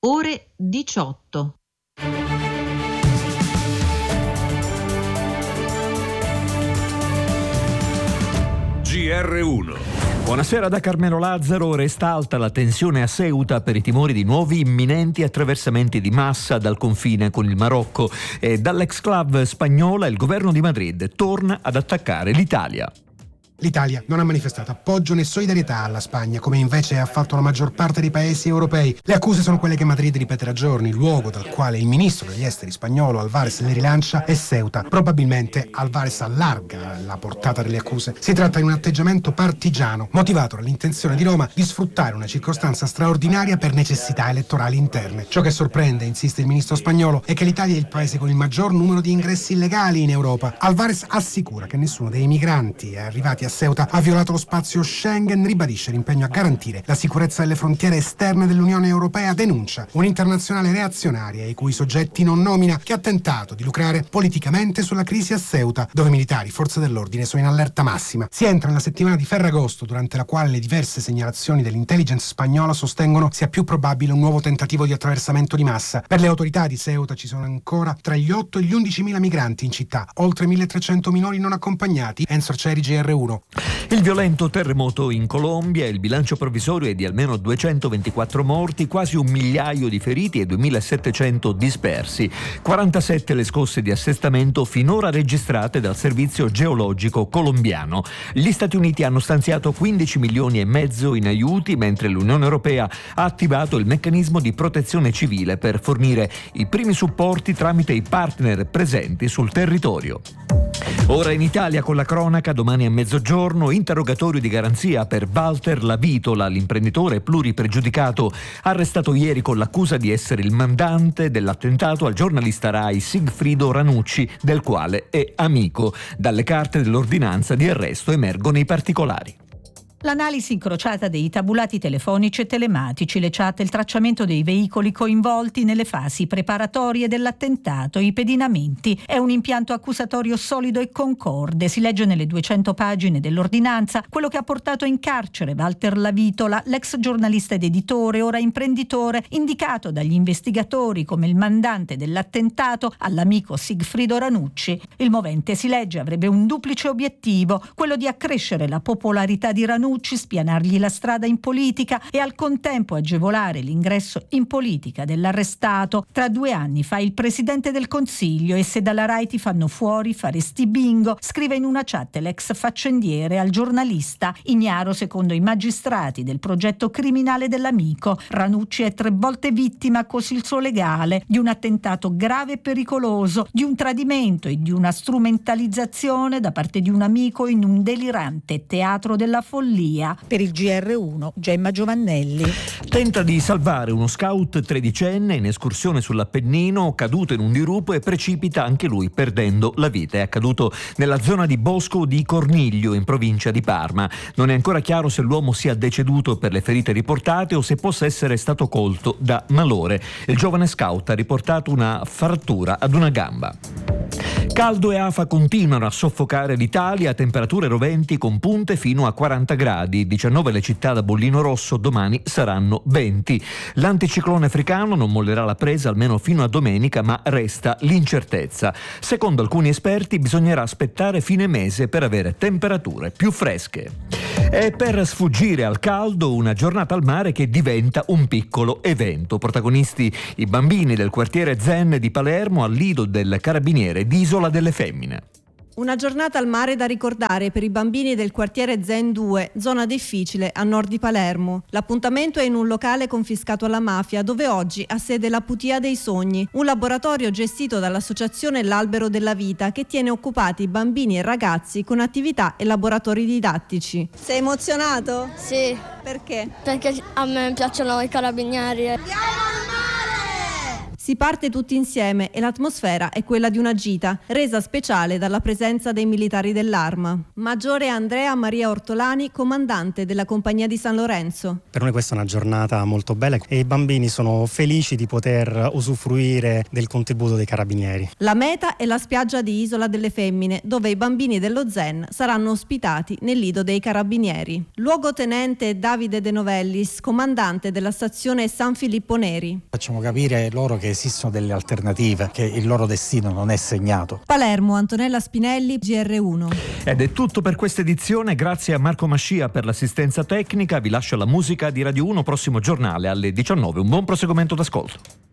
ore 18. GR1. Buonasera da Carmelo Lazzaro. Resta alta la tensione a Ceuta per i timori di nuovi imminenti attraversamenti di massa dal confine con il Marocco. E dall'exclave spagnola il governo di Madrid torna ad attaccare l'Italia. L'Italia non ha manifestato appoggio né solidarietà alla Spagna, come invece ha fatto la maggior parte dei paesi europei. Le accuse sono quelle che Madrid ripete da giorni. Il luogo dal quale il ministro degli esteri spagnolo Álvarez le rilancia è Ceuta. Probabilmente Álvarez allarga la portata delle accuse. Si tratta di un atteggiamento partigiano, motivato dall'intenzione di Roma di sfruttare una circostanza straordinaria per necessità elettorali interne. Ciò che sorprende, insiste il ministro spagnolo, è che l'Italia è il paese con il maggior numero di ingressi illegali in Europa. Álvarez assicura che nessuno dei migranti arrivati a Ceuta ha violato lo spazio Schengen, ribadisce l'impegno a garantire la sicurezza delle frontiere esterne dell'Unione Europea, denuncia un'internazionale reazionaria i cui soggetti non nomina, che ha tentato di lucrare politicamente sulla crisi a Ceuta, dove militari, forze dell'ordine sono in allerta massima. Si entra nella settimana di Ferragosto, durante la quale le diverse segnalazioni dell'intelligence spagnola sostengono sia più probabile un nuovo tentativo di attraversamento di massa. Per le autorità di Ceuta ci sono ancora tra gli 8 e gli 11.000 migranti in città, oltre 1.300 minori non accompagnati. Enzo Arcieri, GR1. Il violento terremoto in Colombia, il bilancio provvisorio è di almeno 224 morti, quasi 1 migliaio di feriti e 2.700 dispersi. 47 le scosse di assestamento finora registrate dal servizio geologico colombiano. Gli Stati Uniti hanno stanziato 15 milioni e mezzo in aiuti, mentre l'Unione Europea ha attivato il meccanismo di protezione civile per fornire i primi supporti tramite i partner presenti sul territorio. Ora in Italia con la cronaca, domani a mezzogiorno, interrogatorio di garanzia per Walter Lavitola, l'imprenditore pluripregiudicato arrestato ieri con l'accusa di essere il mandante dell'attentato al giornalista Rai Sigfrido Ranucci, del quale è amico. Dalle carte dell'ordinanza di arresto emergono i particolari. L'analisi incrociata dei tabulati telefonici e telematici, le chat e il tracciamento dei veicoli coinvolti nelle fasi preparatorie dell'attentato, i pedinamenti. È un impianto accusatorio solido e concorde. Si legge nelle 200 pagine dell'ordinanza quello che ha portato in carcere Walter Lavitola, l'ex giornalista ed editore, ora imprenditore, indicato dagli investigatori come il mandante dell'attentato all'amico Sigfrido Ranucci. Il movente, si legge, avrebbe un duplice obiettivo, quello di accrescere la popolarità di Ranucci, spianargli la strada in politica e al contempo agevolare l'ingresso in politica dell'arrestato. Tra 2 anni fa il presidente del Consiglio e se dalla Rai ti fanno fuori faresti bingo, scrive in una chat l'ex faccendiere al giornalista, ignaro secondo i magistrati del progetto criminale dell'amico. Ranucci è 3 volte vittima, così il suo legale, di un attentato grave e pericoloso, di un tradimento e di una strumentalizzazione da parte di un amico in un delirante teatro della follia. Per il GR1, Gemma Giovannelli. Tenta di salvare uno scout 13enne in escursione sull'Appennino, caduto in un dirupo e precipita anche lui perdendo la vita. È accaduto nella zona di Bosco di Corniglio, in provincia di Parma. Non è ancora chiaro se l'uomo sia deceduto per le ferite riportate o se possa essere stato colto da malore. Il giovane scout ha riportato una frattura ad una gamba. Caldo e afa continuano a soffocare l'Italia, temperature roventi con punte fino a 40 gradi, 19 le città da bollino rosso, domani saranno 20. L'anticiclone africano non mollerà la presa almeno fino a domenica, ma resta l'incertezza. Secondo alcuni esperti bisognerà aspettare fine mese per avere temperature più fresche. E per sfuggire al caldo, una giornata al mare che diventa un piccolo evento. Protagonisti i bambini del quartiere Zen di Palermo al lido del carabiniere d'Isola delle Femmine. Una giornata al mare da ricordare per i bambini del quartiere Zen 2, zona difficile a nord di Palermo. L'appuntamento è in un locale confiscato alla mafia, dove oggi ha sede la Putia dei Sogni, un laboratorio gestito dall'associazione L'Albero della Vita che tiene occupati bambini e ragazzi con attività e laboratori didattici. Sei emozionato? Sì. Perché? Perché a me piacciono i carabinieri. Si parte tutti insieme e l'atmosfera è quella di una gita, resa speciale dalla presenza dei militari dell'Arma. Maggiore Andrea Maria Ortolani, comandante della Compagnia di San Lorenzo. Per noi questa è una giornata molto bella e i bambini sono felici di poter usufruire del contributo dei carabinieri. La meta è la spiaggia di Isola delle Femmine, dove i bambini dello Zen saranno ospitati nel lido dei carabinieri. Luogotenente Davide De Novellis, comandante della stazione San Filippo Neri. Facciamo capire loro che esistono delle alternative, che il loro destino non è segnato. Palermo, Antonella Spinelli, GR1. Ed è tutto per questa edizione, grazie a Marco Mascia per l'assistenza tecnica. Vi lascio la musica di Radio 1, prossimo giornale alle 19. Un buon proseguimento d'ascolto.